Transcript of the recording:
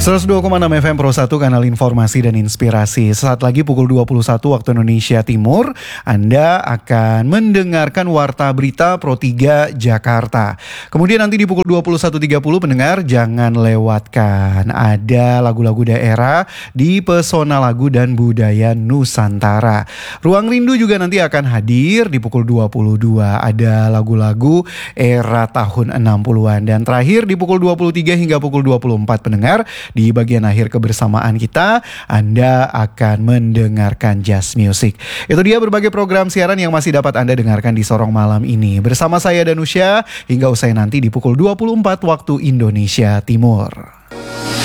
102,6 FM Pro 1, kanal informasi dan inspirasi. Sesaat lagi pukul 21 waktu Indonesia Timur, Anda akan mendengarkan Warta Berita Pro 3 Jakarta. Kemudian nanti di pukul 21.30 pendengar jangan lewatkan, ada lagu-lagu daerah di Pesona Lagu dan Budaya Nusantara. Ruang Rindu juga nanti akan hadir di pukul 22, ada lagu-lagu era tahun 60-an. Dan terakhir di pukul 23 hingga pukul 24 pendengar, di bagian akhir kebersamaan kita, Anda akan mendengarkan Jazz Music. Itu dia berbagai program siaran yang masih dapat Anda dengarkan di Sorong Malam ini. Bersama saya Danusya, hingga usai nanti di pukul 24 waktu Indonesia Timur.